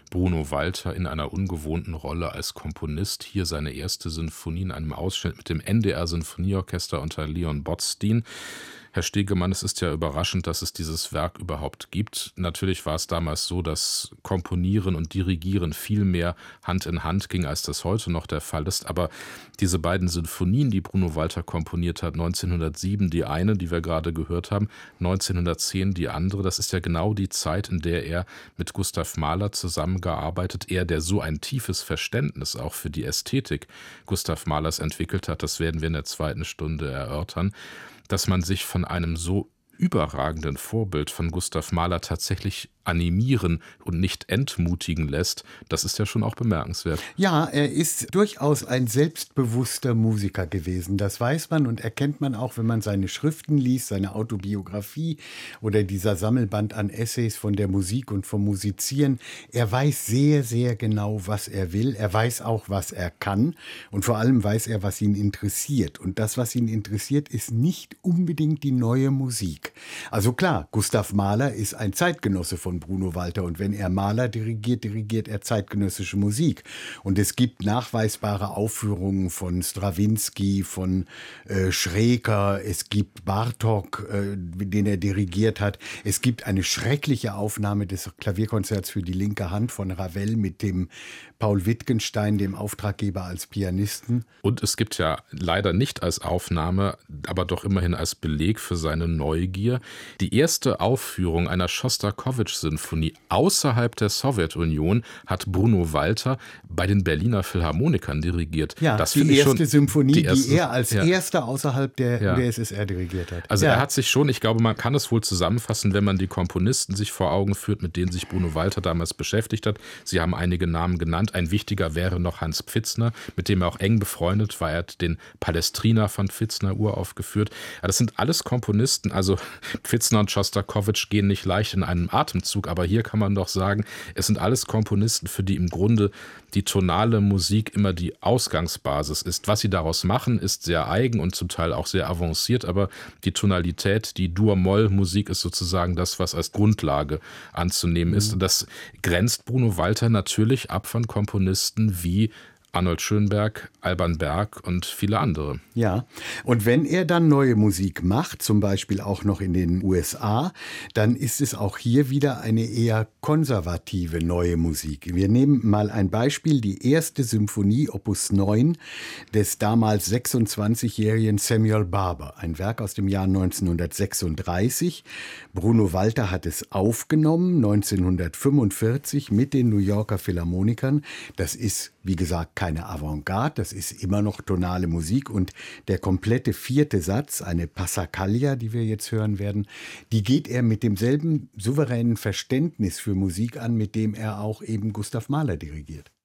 Bruno Walter in einer ungewohnten Rolle als Komponist. Hier seine erste Sinfonie in einem Ausschnitt mit dem NDR-Sinfonieorchester unter Leon Botstein. Herr Stegemann, es ist ja überraschend, dass es dieses Werk überhaupt gibt. Natürlich war es damals so, dass Komponieren und Dirigieren viel mehr Hand in Hand ging, als das heute noch der Fall ist. Aber diese beiden Sinfonien, die Bruno Walter komponiert hat, 1907 die eine, die wir gerade gehört haben, 1910 die andere, das ist ja genau die Zeit, in der er mit Gustav Mahler zusammengearbeitet, er, der so ein tiefes Verständnis auch für die Ästhetik Gustav Mahlers entwickelt hat, das werden wir in der zweiten Stunde erörtern, dass man sich von einem so überragenden Vorbild von Gustav Mahler tatsächlich animieren und nicht entmutigen lässt, das ist ja schon auch bemerkenswert. Ja, er ist durchaus ein selbstbewusster Musiker gewesen. Das weiß man und erkennt man auch, wenn man seine Schriften liest, seine Autobiografie oder dieser Sammelband an Essays von der Musik und vom Musizieren. Er weiß sehr, sehr genau, was er will. Er weiß auch, was er kann und vor allem weiß er, was ihn interessiert. Und das, was ihn interessiert, ist nicht unbedingt die neue Musik. Also klar, Gustav Mahler ist ein Zeitgenosse von Bruno Walter und wenn er Mahler dirigiert, dirigiert er zeitgenössische Musik. Und es gibt nachweisbare Aufführungen von Strawinsky, von Schreker, es gibt Bartók, den er dirigiert hat. Es gibt eine schreckliche Aufnahme des Klavierkonzerts für die linke Hand von Ravel mit dem Paul Wittgenstein, dem Auftraggeber als Pianisten. Und es gibt ja leider nicht als Aufnahme, aber doch immerhin als Beleg für seine Neugier, die erste Aufführung einer Schostakowitsch-Sinfonie außerhalb der Sowjetunion hat Bruno Walter bei den Berliner Philharmonikern dirigiert. Ja, das die erste schon, Symphonie, die er als erster außerhalb der UdSSR dirigiert hat. Also er hat sich schon, ich glaube, man kann es wohl zusammenfassen, wenn man die Komponisten sich vor Augen führt, mit denen sich Bruno Walter damals beschäftigt hat. Sie haben einige Namen genannt. Ein wichtiger wäre noch Hans Pfitzner, mit dem er auch eng befreundet war. Er hat den Palestrina von Pfitzner uraufgeführt. Ja, das sind alles Komponisten, also Pfitzner und Schostakowitsch gehen nicht leicht in einem Atemzug, aber hier kann man doch sagen, es sind alles Komponisten, für die im Grunde die tonale Musik immer die Ausgangsbasis ist. Was sie daraus machen, ist sehr eigen und zum Teil auch sehr avanciert, aber die Tonalität, die Dur-Moll-Musik ist sozusagen das, was als Grundlage anzunehmen ist. Und das grenzt Bruno Walter natürlich ab von Komponisten wie Arnold Schönberg, Alban Berg und viele andere. Ja, und wenn er dann neue Musik macht, zum Beispiel auch noch in den USA, dann ist es auch hier wieder eine eher konservative neue Musik. Wir nehmen mal ein Beispiel, die erste Symphonie, Opus 9, des damals 26-jährigen Samuel Barber, ein Werk aus dem Jahr 1936. Bruno Walter hat es aufgenommen, 1945 mit den New Yorker Philharmonikern. Das ist, wie gesagt, keine Avantgarde, das ist immer noch tonale Musik und der komplette vierte Satz, eine Passacaglia, die wir jetzt hören werden, die geht er mit demselben souveränen Verständnis für Musik an, mit dem er auch eben Gustav Mahler dirigiert.